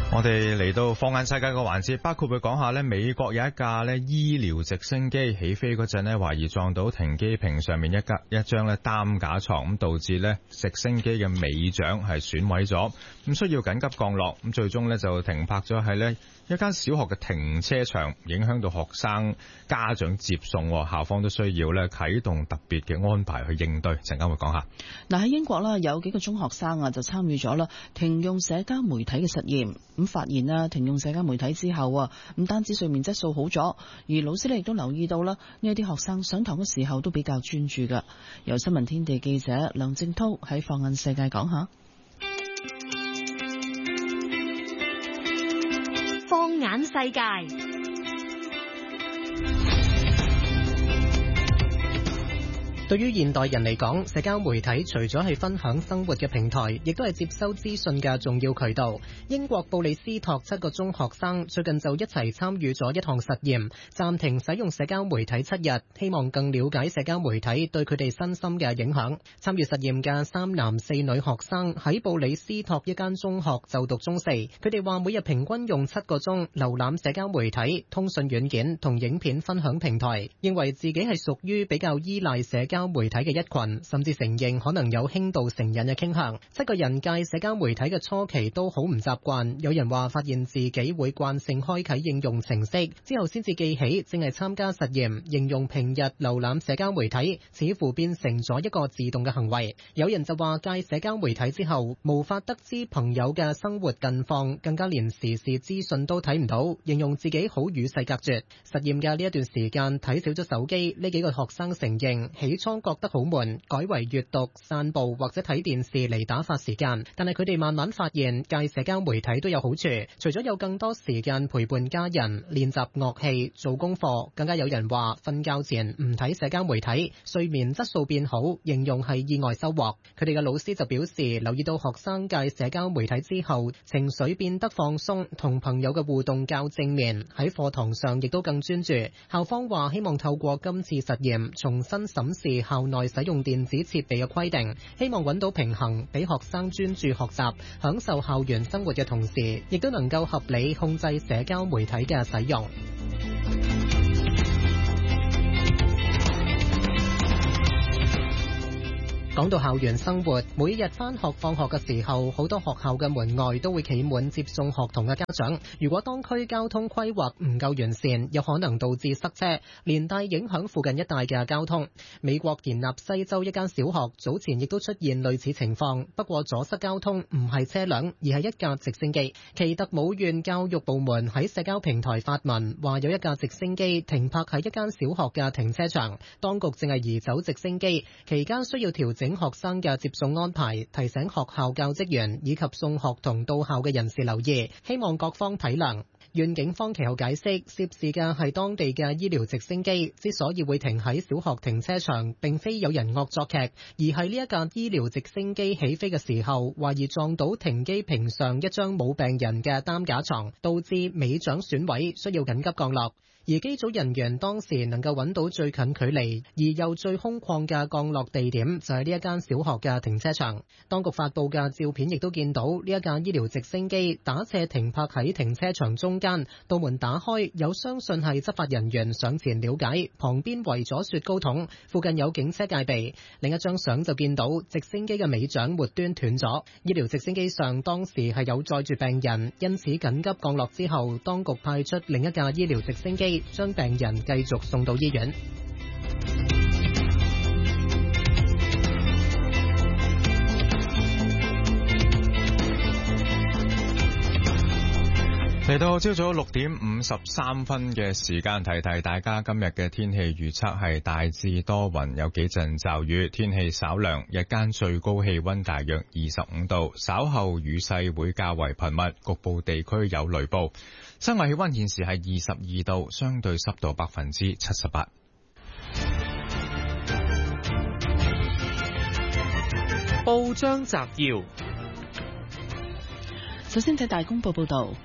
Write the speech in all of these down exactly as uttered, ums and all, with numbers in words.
我哋嚟到放眼世界個環節，包括會講下呢，美國有一架呢醫療直升機起飛嗰陣呢，懷疑撞到停機坪上面一架一張呢擔架床，咁導致呢直升機嘅尾槳係損毀咗，咁需要緊急降落，咁最終呢就停泊咗喺呢一間小學嘅停車場，影響到學生家長接送，校方都需要呢啟動特別嘅安排去應對。陣間會講下。 嗱，喺英國啦，有幾個中學生啊就參與咗啦停用社交媒體嘅實驗，咁發現啦停用社交媒體之後啊，唔單止睡眠質素好咗，而老師咧亦都留意到啦，呢一啲學生上堂嘅時候都比較專注噶。由新聞天地記者梁正濤喺放眼世界講下。 放眼世界。 對於現代人嚟講，社交媒體除咗係分享生活嘅平台，亦都係接收資訊嘅重要渠道。英國布里斯托七個中學生最近就一齊參與咗一項實驗，暫停使用社交媒體七日，希望更了解社交媒體對佢哋身心嘅影響。參與實驗嘅三男四女學生喺布里斯托一間中學就讀中四，佢哋話每日平均用七個鐘瀏覽社交媒體、通訊軟件同影片分享平台，認為自己係屬於比較依賴社交媒體嘅一群，甚至承認可能有輕度成癮嘅傾向。七個人界社交媒體嘅初期都好唔習慣，有人話發現自己會慣性開啟應用程式，之後先至記起正係參加實驗，形容平日瀏覽社交媒體似乎變成咗一個自動嘅行為。有人就話戒社交媒體之後無法得知朋友嘅生活近況，更加連時事資訊都睇唔到，形容自己好與世隔絕。實驗嘅呢一段時間睇少咗手機，呢幾個學生承認起初覺得好悶，改為閱讀、散步或者睇電視嚟打發時間。但係佢哋慢慢發現戒社交媒體都有好處，除咗有更多時間陪伴家人、練習樂器、做功課，更加有人話瞓覺前唔睇社交媒體，睡眠質素變好，形容係意外收穫。佢哋嘅老師就表示，留意到學生戒社交媒體之後，情緒變得放鬆，同朋友嘅互動較正面，喺課堂上亦都更專注。校方話希望透過今次實驗，重新審視校內使用電子設備嘅規定，希望揾到平衡，俾學生專注學習、享受校園生活嘅同時，亦都能夠合理控制社交媒體嘅使用。講到校園生活，每日返學放學嘅時候，好多學校嘅門外都會企滿接送學童嘅家長。如果當區交通規劃唔夠完善，有可能導致塞車，連帶影響附近一帶嘅交通。美國田納西州一間小學早前亦都出現類似情況，不過阻塞交通唔係車輛，而係一架直升機。奇特姆縣教育部門喺社交平台發文，話有一架直升機停泊喺一間小學嘅停車場，當局正係移走直升機，期間需要調整學生嘅接送安排，提醒學校教職員以及送學童到校嘅人士留意，希望各方體諒。縣警方其後解釋，涉事嘅係當地嘅醫療直升機，之所以會停喺小學停車場，並非有人惡作劇，而係呢一架醫療直升機起飛嘅時候，懷疑撞到停機坪上一張冇病人嘅擔架床，導致尾槳損毀，需要緊急降落。而機組人員當時能夠揾到最近距離而又最空曠嘅降落地點，就係呢一間小學嘅停車場。當局發佈嘅照片亦都見到呢一架醫療直升機打斜停泊喺停車場中間，道門打開，有相信係執法人員上前了解，旁邊圍咗雪糕筒，附近有警車戒備。另一張相就見到直升機嘅尾槳末端斷咗，醫療直升機上當時係有載住病人，因此緊急降落之後，當局派出另一架醫療直升機將病人繼續送到醫院。 嚟到朝早六點五十三分嘅時間，提提大家今日嘅天氣預測係大致多雲，有幾陣驟雨，天氣稍涼，日間最高氣溫大約二十五度，稍後雨勢會較為頻密，局部地區有雷暴。室外氣溫現時係二十二度，相對濕度百分之七十八。 報章摘要， 首先睇大公報報道。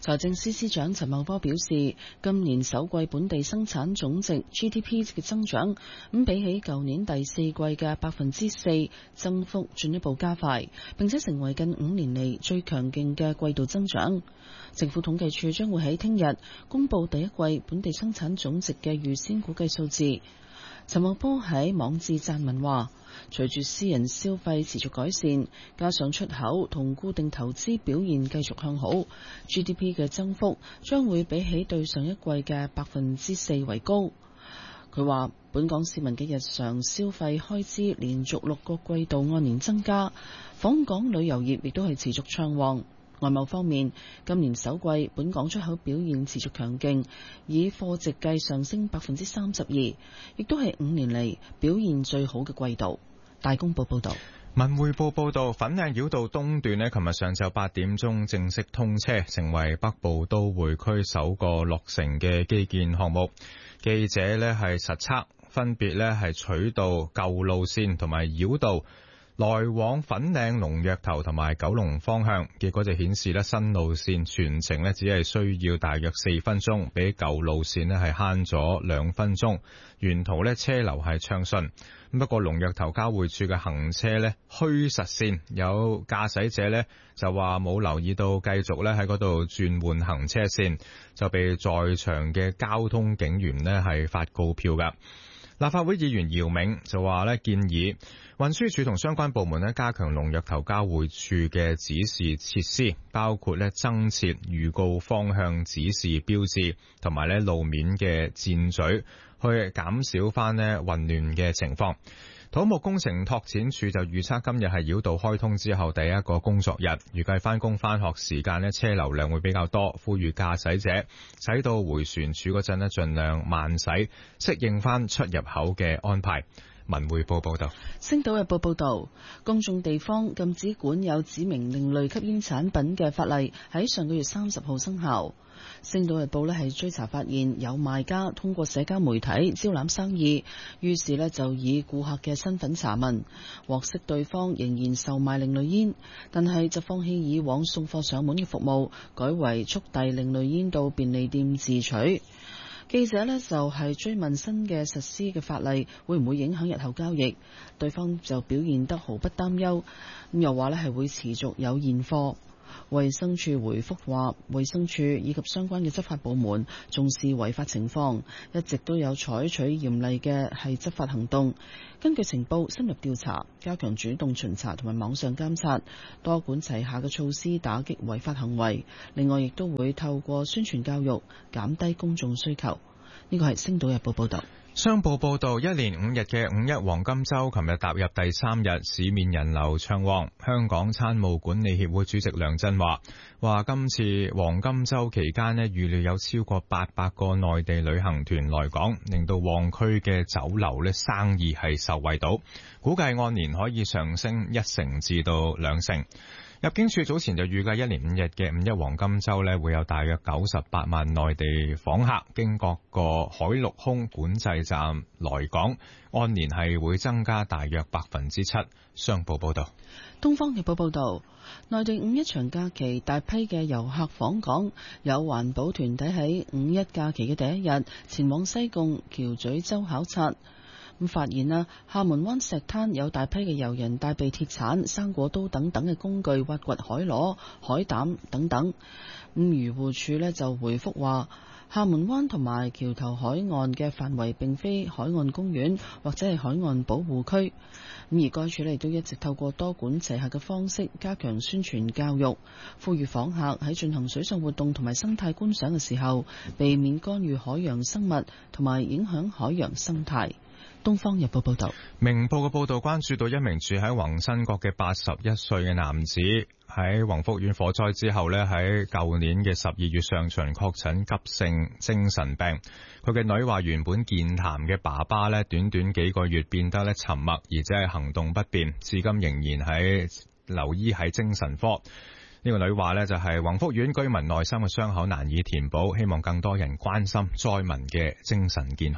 財政司司長陳茂波表示，今年首季本地生產總值 G D P 嘅增長，咁比起舊年第四季嘅百分之四，增幅進一步加快，並且成為近五年嚟最強勁嘅季度增長。政府統計處將會喺聽日公布第一季本地生產總值嘅預先估計數字。陳茂波喺網誌撰文話，隨住私人消費持續改善，加上出口同固定投資表現繼續向好 ，G D P 嘅增幅將會比起對上一季嘅百分之四為高。佢話，本港市民嘅日常消費開支連續六個季度按年增加，訪港旅遊業亦都係持續暢旺。外貿方面，今年首季本港出口表現持續強勁，以貨值計上升百分之三十二，亦都係五年嚟表現最好嘅季度。大公報報道。 文匯報報道，粉嶺繞道東段呢，琴日上晝八點鐘正式通車，成為北部都會區首個落成嘅基建項目。記者呢係實測，分別呢係取道舊路線同埋繞道來往粉嶺龍躍頭同埋九龍方向，結果就顯示咧新路線全程咧只係需要大約四分鐘，比舊路線咧係慳咗兩分鐘。沿途咧車流係暢順。不過龍躍頭交匯處嘅行車咧虛實線，有駕駛者咧就話冇留意到繼續咧喺嗰度轉換行車線，就被在場嘅交通警員咧係發告票㗎。立法會議員姚明就話咧，建議運輸署同相關部門咧加強龍躍頭交匯處嘅指示設施，包括咧增設預告方向指示標誌同埋咧路面嘅箭嘴，去減少翻咧混亂嘅情況。土木工程拓展署就預測今日係繞道開通之後第一個工作日，預計翻工翻學時間咧車流量會比較多，呼籲駕駛者駛到迴旋處嗰陣咧盡量慢駛，適應翻出入口嘅安排。文匯報報道。 星島日報報道，公眾地方禁止管有指明另類吸煙產品嘅法例喺上個月三十號生效。星島日報呢係追查發現有賣家通過社交媒體招攬生意，於是呢就以顧客嘅身份查問，獲悉對方仍然售賣另類煙，但係就放棄以往送貨上門嘅服務，改為速遞另類煙到便利店自取。記者呢就係追問新嘅實施嘅法例會唔會影響日後交易，對方就表現得毫不擔憂，咁又話呢係會持續有現貨。衛生署回覆話，衛生署以及相關嘅執法部門重視違法情況，一直都有採取嚴厲嘅係執法行動。根據情報深入調查，加強主動巡查同埋網上監察，多管齊下嘅措施打擊違法行為。另外，亦都會透過宣傳教育減低公眾需求。呢個係星島日報報道。 商報報道，一連五日嘅五一黃金周，琴日踏入第三日，市面人流暢旺。香港餐務管理協會主席梁振華話，今次黃金周期間呢，預料有超過八百個內地旅行團來港，令到旺區嘅酒樓呢生意係受惠到，估計按年可以上升一成至到兩成。入境處早前就預計一連五日嘅五一黃金週呢，會有大約九十八萬內地訪客經各個海陸空管制站來港，按年係會增加大約百分之七。商報報道。 東方日報報道，內地五一長假期大批嘅遊客訪港，有環保團體喺五一假期嘅第一日前往西貢橋咀洲考察。咁發現啦，廈門灣石灘有大批嘅遊人帶備鐵鏟、生果刀等等嘅工具挖掘海螺、海膽等等。咁漁護署呢就回覆話，廈門灣同埋橋頭海岸嘅範圍並非海岸公園或者係海岸保護區。咁而該處呢亦都一直透過多管齊下嘅方式加強宣傳教育，呼籲訪客喺進行水上活動同埋生態觀賞嘅時候，避免干預海洋生物同埋影響海洋生態。東方日報報道。 明報嘅報道關注到一名住喺宏新閣嘅八十一歲嘅男子喺宏福苑火災之後呢，喺舊年嘅十二月上旬確診急性精神病。佢嘅女話原本健談嘅爸爸呢，短短幾個月變得呢沉默，而且係行動不便，至今仍然喺留醫喺精神科。呢個女話呢，就係宏福苑居民內心嘅傷口難以填補，希望更多人關心災民嘅精神健康。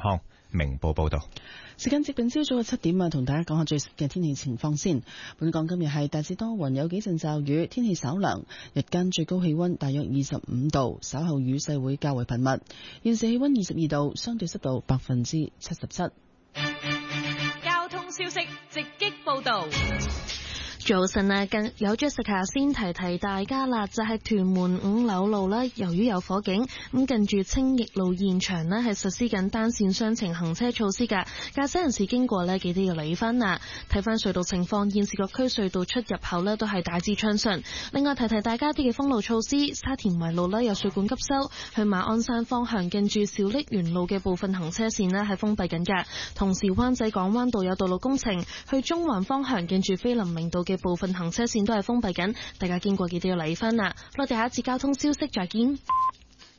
明報報道。 時間接近朝早嘅七點啊，同大家講下最新嘅天氣情況先。本港今日係大致多雲，有幾陣驟雨，天氣稍涼，日間最高氣溫大約二十五度，稍後雨勢會較為頻密。現時氣溫二十二度，相對濕度百分之七十七。 交通消息直擊報道。 早晨啊，近有 Jessica 先提提大家啦，就係、是、屯門五柳路啦，由於有火警，咁近住青益路現場呢係實施緊單線雙程行車措施㗎，駕駛人士經過呢，記得要留意翻啦。睇翻隧道情況，現時各區隧道出入口呢都係大致暢順。另外提提大家啲嘅封路措施，沙田圍路呢有水管急修，去馬鞍山方向近住小瀝源路嘅部分行車線呢係封閉緊㗎。同時灣仔港灣道有道路工程，去中環方向近住菲林明道嘅部分行車線都係封閉緊，大家經過記得要留意翻啦。我哋下一次交通消息再見。